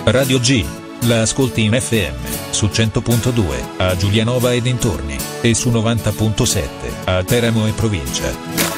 Radio G. La ascolti in FM, su 100.2, a Giulianova e dintorni, e su 90.7, a Teramo e provincia.